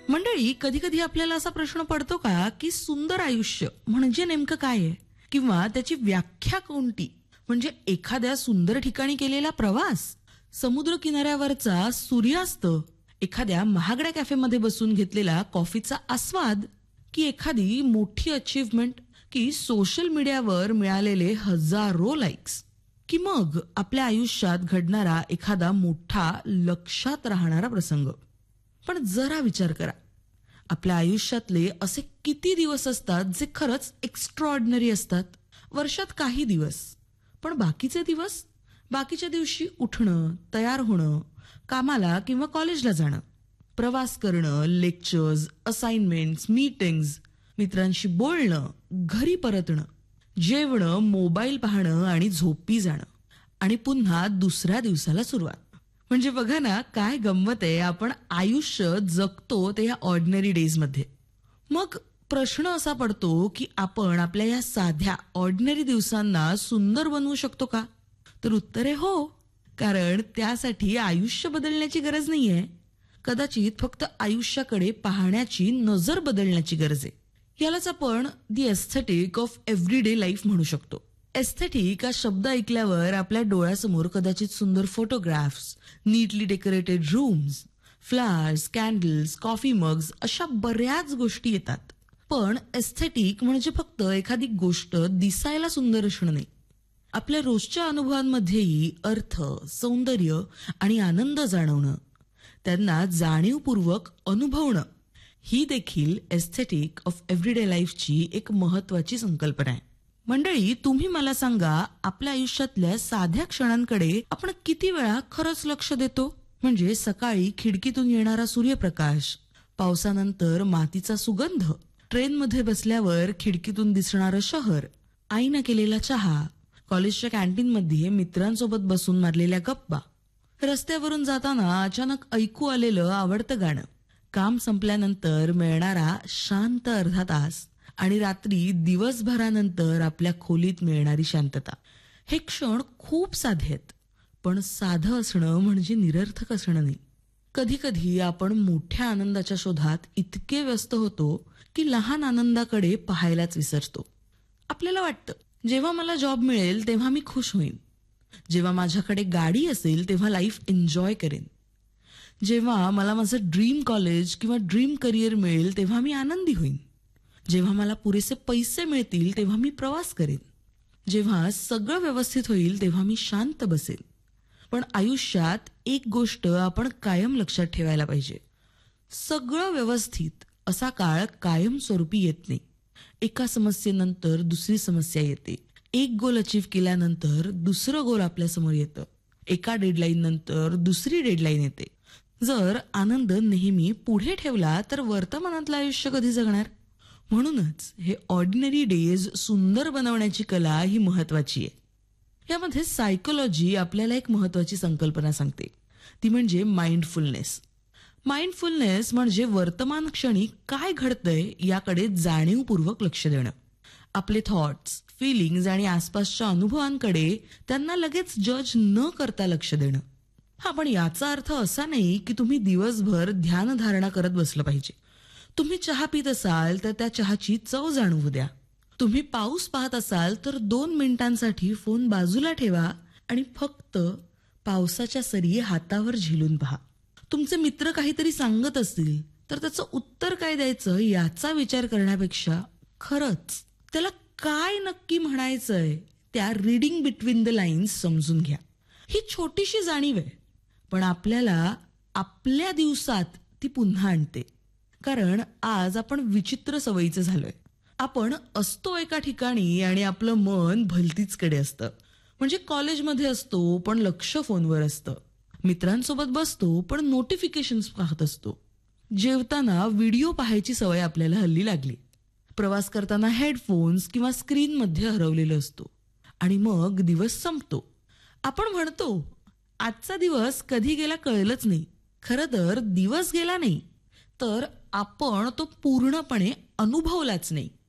मंडळी, कधी कधी आपल्याला असा प्रश्न पडतो का की सुंदर आयुष्य म्हणजे नेमकं काय आहे, किंवा त्याची व्याख्या कोणती? म्हणजे एखाद्या सुंदर ठिकाणी केलेला प्रवास, समुद्र किनाऱ्यावरचा सूर्यास्त, एखाद्या महागड्या कॅफेमध्ये बसून घेतलेला कॉफीचा आस्वाद, की एखादी मोठी अचीव्हमेंट, की सोशल मीडियावर मिळालेले हजारो लाईक्स, की मग आपल्या आयुष्यात घडणारा एखादा मोठा लक्षात राहणारा प्रसंग. पण जरा विचार करा, आपल्या आयुष्यातले असे किती दिवस असतात जे खरंच एक्स्ट्राऑर्डिनरी असतात. वर्षात काही दिवस, पण बाकीचे दिवस, बाकीच्या दिवशी उठणं, तयार होणं, कामाला किंवा कॉलेजला जाणं, प्रवास करणं, लेक्चर्स, असाइनमेंट्स, मीटिंग्स, मित्रांशी बोलणं, घरी परतणं, जेवणं, मोबाईल पाहणं आणि झोपी जाणं, आणि पुन्हा दुसऱ्या दिवसाला सुरुवात. म्हणजे बघा ना, काय गंमत आहे, आपण आयुष्य जगतो ते या ऑर्डिनरी डेज मध्ये. मग प्रश्न असा पडतो की आपण आपल्या या साध्या ऑर्डिनरी दिवसांना सुंदर बनवू शकतो का? तर उत्तर आहे हो. कारण त्यासाठी आयुष्य बदलण्याची गरज नाहीये. कदाचित फक्त आयुष्याकडे पाहण्याची नजर बदलण्याची गरज आहे. यालाच आपण दी एस्थेटिक ऑफ एव्हरीडे लाईफ म्हणू शकतो. एस्थेटिक हा शब्द ऐकल्यावर आपल्या डोळ्यासमोर कदाचित सुंदर photographs, neatly decorated rooms, flowers, candles, coffee mugs अशा बऱ्याच गोष्टी येतात. पण एस्थेटिक म्हणजे फक्त एखादी गोष्ट दिसायला सुंदर असणं नाही. आपल्या रोजच्या अनुभवांमध्येही अर्थ, सौंदर्य आणि आनंद जाणवणं, त्यांना जाणीवपूर्वक अनुभवणं, ही देखील एस्थेटिक ऑफ एव्हरीडे लाईफची एक महत्वाची संकल्पना आहे. मंडळी, तुम्ही मला सांगा, आपल्या आयुष्यातल्या साध्या क्षणांकडे आपण किती वेळा खरंच लक्ष देतो? म्हणजे सकाळी खिडकीतून येणारा सूर्यप्रकाश, पावसानंतर मातीचा सुगंध, ट्रेनमध्ये बसल्यावर खिडकीतून दिसणारं शहर, आईनं केलेला चहा, कॉलेजच्या कॅन्टीनमध्ये मित्रांसोबत बसून मारलेल्या गप्पा, रस्त्यावरून जाताना अचानक ऐकू आलेलं आवडतं गाणं, काम संपल्यानंतर मिळणारा शांत अर्धा तास, आणि रात्री दिवसभरानंतर आपल्या खोलीत मिळणारी शांतता. हे क्षण खूप साधे आहेत, पण साधं असणं म्हणजे निरर्थक असणं नाही. कधी कधी आपण मोठ्या आनंदाच्या शोधात इतके व्यस्त होतो की लहान आनंदाकडे पाहायलाच विसरतो. आपल्याला वाटतं, जेव्हा मला जॉब मिळेल तेव्हा मी खुश होईन, जेव्हा माझ्याकडे गाडी असेल तेव्हा लाईफ एन्जॉय करेन, जेव्हा मला माझं ड्रीम कॉलेज किंवा ड्रीम करिअर मिळेल तेव्हा मी आनंदी होईन, जेव्हा मला पुरेसे पैसे मिळतील तेव्हा मी प्रवास करेन, जेव्हा सगळं व्यवस्थित होईल तेव्हा मी शांत बसेन. पण आयुष्यात एक गोष्ट आपण कायम लक्षात ठेवायला पाहिजे, सगळं व्यवस्थित असा काळ कायमस्वरूपी येत नाही. एका समस्येनंतर दुसरी समस्या येते, एक गोल अचीव्ह केल्यानंतर दुसरं गोल आपल्या समोर येतं, एका डेडलाईन नंतर दुसरी डेडलाईन येते. जर आनंद नेहमी पुढे ठेवला तर वर्तमानातलं आयुष्य कधी जगणार? म्हणूनच हे ऑर्डिनरी डेज सुंदर बनवण्याची कला ही महत्वाची आहे. यामध्ये सायकोलॉजी आपल्याला एक महत्वाची संकल्पना सांगते, ती म्हणजे माइंडफुलनेस. माइंडफुलनेस म्हणजे वर्तमान क्षणी काय घडतंय याकडे जाणीवपूर्वक लक्ष देणं. आपले थॉट्स, फिलिंग्ज आणि आसपासच्या अनुभवांकडे त्यांना लगेच जज न करता लक्ष देणं. हा, पण याचा अर्थ असा नाही की तुम्ही दिवसभर ध्यानधारणा करत बसलं पाहिजे. तुम्ही चहा पित असाल तर त्या चहाची चव जाणवू द्या. तुम्ही पाऊस पाहत असाल तर 2 मिनिटांसाठी फोन बाजूला ठेवा आणि फक्त पावसाच्या सरी हातावर झेलून पहा. तुमचे मित्र काहीतरी सांगत असतील तर त्याचं उत्तर काय द्यायचं याचा विचार करण्यापेक्षा खरंच त्याला काय नक्की म्हणायचंय त्या रीडिंग बिटवीन द लाईन्स समजून घ्या. ही छोटीशी जाणीव आहे, पण आपल्याला आपल्या दिवसात ती पुन्हा आणते. कारण आज आपण विचित्र सवयीचं झालोय. आपण असतो एका ठिकाणी आणि आपलं मन भलतीचकडे असतं. म्हणजे कॉलेजमध्ये असतो पण लक्ष फोनवर असतं, मित्रांसोबत बसतो पण नोटिफिकेशन्स पाहत असतो, जेवताना व्हिडिओ पाहायची सवय आपल्याला हल्ली लागली, प्रवास करताना हेडफोन्स किंवा स्क्रीनमध्ये हरवलेलो असतो, आणि मग दिवस संपतो. आपण म्हणतो आजचा दिवस कधी गेला कळलंच नाही. खरं तर दिवस गेला नाही, तर आपण तो पूर्णपणे अनुभवलाच नाही.